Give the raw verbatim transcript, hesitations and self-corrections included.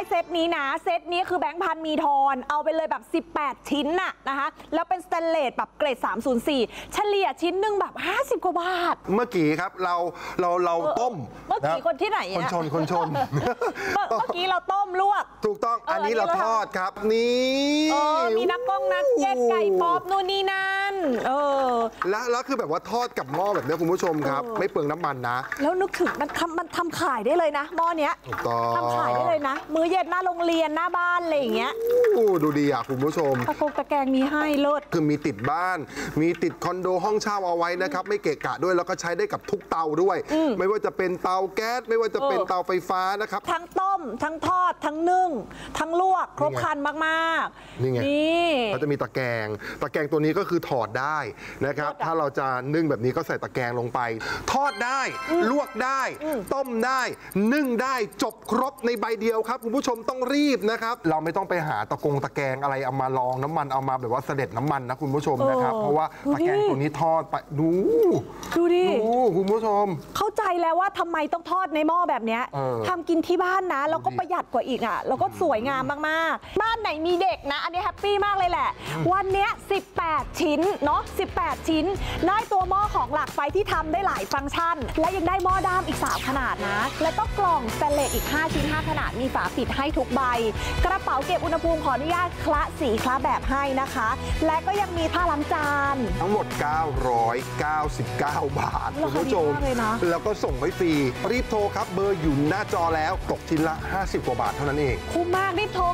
เซตนี้นะเซตนี้คือแบงค์พันมีทอนเอาไปเลยแบบสิบแปดชิ้นน่ะนะคะแล้วเป็นสแตนเลสแบบเกรดสามศูนย์สี่เฉลี่ยชิ้นหนึ่งแบบห้าสิบกว่าบาทเมื่อกี้ครับเราเราเราต้มเมื่อกี้คนที่ไหนคนชนคนชนเมื่อกี้เราต้มลวกถูกต้องอันนี้เราทอดครับนี่มีนักก้องนักเก็ตไก่ป๊อปนู่นนี่นั่นเออแล้วแล้วคือแบบว่าทอดกับหม้อแบบนี้คุณผู้ชมครับไม่เปลืองน้ำมันนะแล้วนึกถึงมันทำมันทำขายได้เลยนะหม้อเนี้ยทำขายได้เลยนะมื้อเย็นหน้าโรงเรียนหน้าบ้านอะไรอย่างเงี้ยดูดีอ่ะคุณผู้ชมตะโกงตะแกรงมีให้เลิศคือมีติดบ้านมีติดคอนโดห้องเช่าเอาไว้นะครับไม่เกะกะด้วยแล้วก็ใช้ได้กับทุกเตาด้วยไม่ว่าจะเป็นเตาแก๊สไม่ว่าจะเป็นเตาไฟฟ้านะครับทั้งต้มทั้งทอดทั้งนึ่งทั้งลวกครบครันมากๆนี่ไงเขาจะมีตะแกรงตะแกรงตัวนี้ก็คือถอดได้นะครับถ้าเราจะนึ่งแบบนี้ก็ใส่ตะแกรงลงไปทอดได้ลวกได้ต้มได้นึ่งได้จบครบในใบเดียวครับคุณผู้ชมต้องรีบนะครับเราไม่ต้องไปหาตะกงตะแกรงอะไรเอามาลองน้ำมันเอามาแบบว่าเสด็จน้ำมันนะคุณผู้ชมนะครับเพราะว่าตะแกรงตัวนี้ทอดไปดูดูดิดูคุณผู้ชมเข้าใจแล้วว่าทำไมต้องทอดในหม้อแบบนี้ทำกินที่บ้านนะแล้วก็ประหยัดกว่าอีกอ่ะแล้วก็สวยงามมากๆบ้านไหนมีเด็กนะอันนี้แฮปปี้มากเลยแหละวันนี้สิบแปดชิ้นเนาะสิบแปดชิ้นได้ตัวหม้อของหลักไฟที่ทำได้หลายฟังก์ชันและยังได้หม้อด้ามอีกสามขนาดนะแล้วก็กล่องสแตนเลสอีกห้าชิ้นห้าขนาดมีฝาปิดให้ทุกใบกระเป๋าเก็บอุณหภูมิขออนุญาตคละสีคละแบบให้นะคะและก็ยังมีผ้าล้างจานทั้งหมดเก้าร้อยเก้าสิบเก้าบาทคุณผู้ชมแล้วก็ส่งให้ฟรีรีบโทรครับเบอร์อยู่หน้าจอแล้วตกชิ้นละห้าสิบกว่าบาทเท่านั้นเองคุ้มมากรีบโทร